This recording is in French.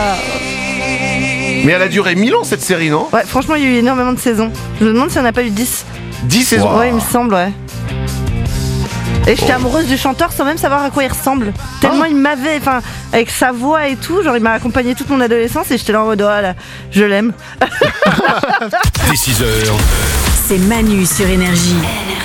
Mais elle a duré 1000 ans cette série, non? Ouais, franchement, il y a eu énormément de saisons. Je me demande s'il n'y en a pas eu 10. 10 saisons. Ouais, il me semble, ouais. Et j'étais amoureuse du chanteur sans même savoir à quoi il ressemble. Tellement il m'avait, avec sa voix et tout, genre il m'a accompagné toute mon adolescence et j'étais là en mode, oh là, je l'aime. Dès 6h, C'est Manu sur Énergie.